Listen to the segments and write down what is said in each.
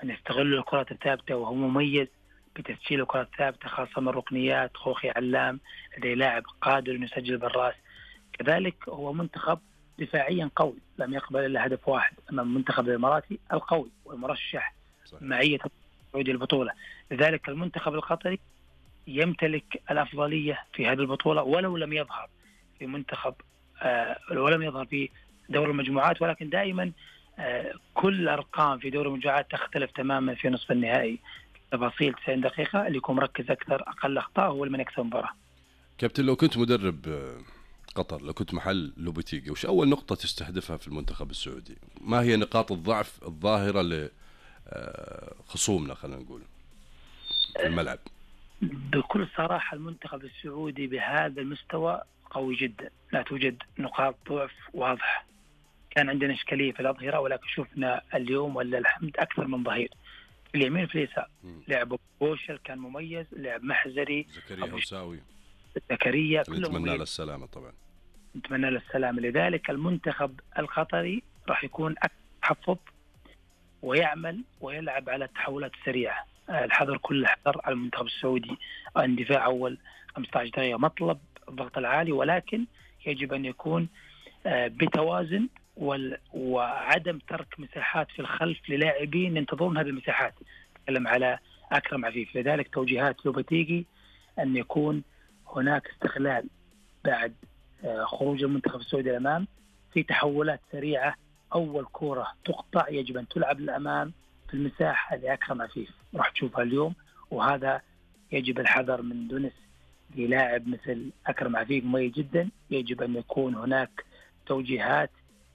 أن يستغل الكرات الثابتة، وهو مميز بتسجيل الكرات الثابتة خاصة من الركنيات. خوخي علام لديه لاعب قادر أن يسجل بالرأس. كذلك هو منتخب دفاعيا قوي، لم يقبل إلا هدف واحد أمام المنتخب الإماراتي القوي والمرشح معية سعودي البطولة. لذلك المنتخب القطري يمتلك الأفضلية في هذه البطولة، ولو لم يظهر في منتخب ولم يظهر في دور المجموعات، ولكن دائما كل الأرقام في دور المجموعات تختلف تماما في نصف النهائي. تفاصيل 90 دقيقة اللي يكون مركز أكثر أقل أخطاء هو اللي من يكسب المباراة. كابتن، لو كنت مدرب قطر، لو كنت محل لوبيتيجي، وش أول نقطة تستهدفها في المنتخب السعودي؟ ما هي نقاط الضعف الظاهرة لخصومنا خلينا نقول في الملعب؟ بكل صراحة المنتخب السعودي بهذا المستوى قوي جدا، لا توجد نقاط ضعف واضحة. كان عندنا إشكالية في الأظهرة، ولكن شفنا اليوم ولا الحمد أكثر من ظهير في اليمين في اليسار. لعب بوشل كان مميز، لعب محزري، زكريا هوساوي، زكريا، نتمنى له السلامة طبعا. نتمنى له السلامة. لذلك المنتخب القطري راح يكون تحفظ ويعمل ويلعب على التحولات السريعة. الحذر كل الحذر على المنتخب السعودي. اندفاع أول 15 دقيقة مطلب الضغط العالي، ولكن يجب أن يكون بتوازن وعدم ترك مساحات في الخلف للاعبين ينتظرون هذه المساحات. نتكلم على أكرم عفيف. لذلك توجيهات لوبتيجي أن يكون هناك استغلال بعد خروج المنتخب السعودي الأمام في تحولات سريعة. أول كرة تقطع يجب أن تلعب للأمام في المساحة لأكرم عفيف، راح تشوفها اليوم. وهذا يجب الحذر من دونس للاعب مثل أكرم عفيف مميز جدا. يجب أن يكون هناك توجيهات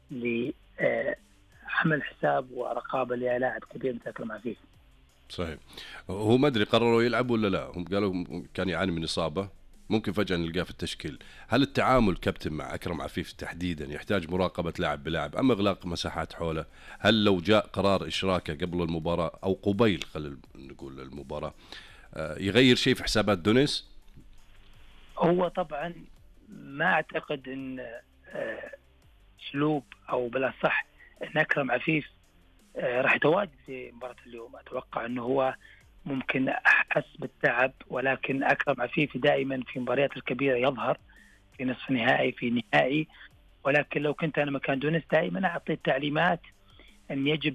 لعمل حساب ورقابة للاعب كبير مثل أكرم عفيف. صحيح. هو ما أدري قرروا يلعب ولا لا، هم قالوا كان يعاني من إصابة، ممكن فجأة نلقاه في التشكيل. هل التعامل كابتن مع أكرم عفيف تحديدا يحتاج مراقبة لاعب بلاعب أم إغلاق مساحات حوله؟ هل لو جاء قرار إشراكه قبل المباراة أو قبيل خلينا نقول المباراة يغير شيء في حسابات دونيس؟ هو طبعا ما أعتقد أن اسلوب او بالاصح ان اكرم عفيف راح يتواجد في مباراة اليوم. اتوقع انه هو ممكن احس بالتعب، ولكن اكرم عفيف دائما في المباريات الكبيرة يظهر في نصف نهائي في نهائي. ولكن لو كنت انا مكان دونس دائما اعطي التعليمات ان يجب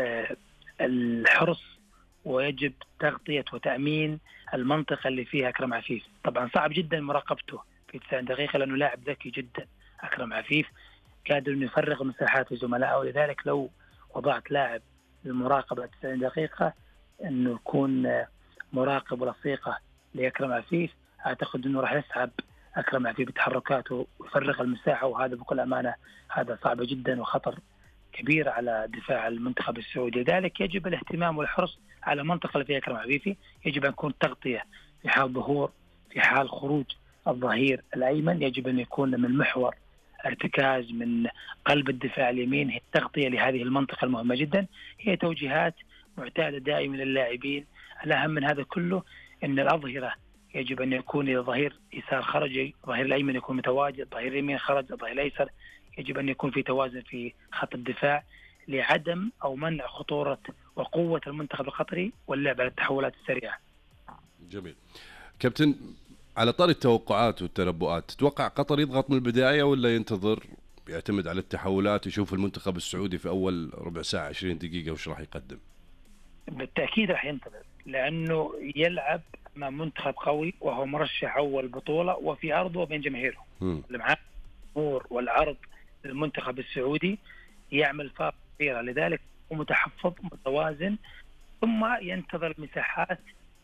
الحرص ويجب تغطية وتأمين المنطقة اللي فيها أكرم عفيف. طبعا صعب جدا مراقبته في 90 دقيقة لأنه لاعب ذكي جدا. أكرم عفيف قادر أنه يفرغ مساحات لزملائه، ولذلك لو وضعت لاعب للمراقبة 90 دقيقة أنه يكون مراقب ولصيقة لأكرم عفيف، أعتقد أنه راح يسحب أكرم عفيف بتحركاته ويفرغ المساحة، وهذا بكل أمانة هذا صعب جدا وخطر كبير على دفاع المنتخب السعودي. لذلك يجب الاهتمام والحرص على المنطقة اللي فيها أكرم عفيفي. يجب أن يكون تغطية في حال ظهور، في حال خروج الظهير الأيمن يجب أن يكون من محور ارتكاز من قلب الدفاع اليمين. هي التغطية لهذه المنطقة المهمة جدا. هي توجيهات معتادة دائما للاعبين. الأهم من هذا كله أن الأظهرة يجب أن يكون إذا ظهير يسار خرج، ظهير الأيمن يكون متواجد، ظهير اليمين خرج، ظهير الأيسر. يجب أن يكون في توازن في خط الدفاع لعدم أو منع خطورة وقوة المنتخب القطري واللعب على التحولات السريعة. جميل. كابتن، على طار التوقعات والتنبؤات، تتوقع قطر يضغط من البداية ولا ينتظر يعتمد على التحولات يشوف المنتخب السعودي في أول ربع ساعة 20 دقيقة وش راح يقدم؟ بالتأكيد راح ينتظر، لأنه يلعب مع منتخب قوي وهو مرشح أول بطولة وفي أرضه وبين جماهيره. الجمهور والعرض للمنتخب السعودي يعمل فارق كبيرة. لذلك هو متحفظ متوازن، ثم ينتظر مساحات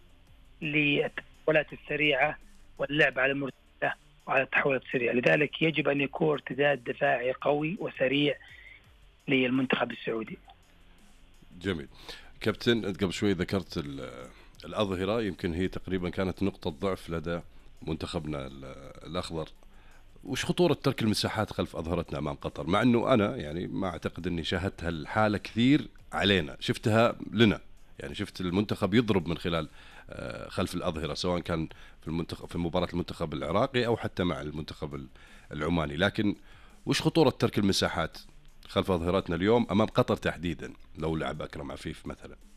للتحولات السريعة واللعب على المرتدة وعلى التحولات السريعة. لذلك يجب أن يكون ارتداد دفاعي قوي وسريع للمنتخب السعودي. جميل. كابتن، أنت قبل شوي ذكرت الأظهرة، يمكن هي تقريبا كانت نقطة ضعف لدى منتخبنا الأخضر. وش خطورة ترك المساحات خلف أظهرتنا أمام قطر؟ مع أنه أنا يعني ما أعتقد أني شاهدت هالحالة كثير علينا، شفتها لنا، يعني شفت المنتخب يضرب من خلال خلف الأظهرة، سواء كان في مباراة المنتخب العراقي أو حتى مع المنتخب العماني. لكن وش خطورة ترك المساحات خلف أظهرتنا اليوم أمام قطر تحديدا لو لعب أكرم عفيف مثلا؟